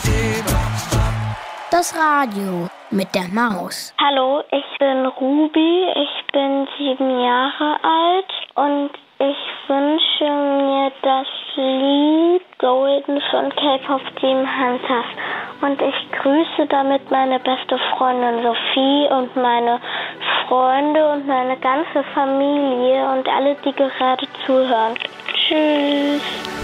Das Radio mit der Maus. Hallo, ich bin Ruby, ich bin 7 Jahre alt und ich wünsche mir das Lied Golden von K-Pop Team Hunters. Und ich grüße damit meine beste Freundin Sophie und meine Freunde und meine ganze Familie und alle, die gerade zuhören. Tschüss.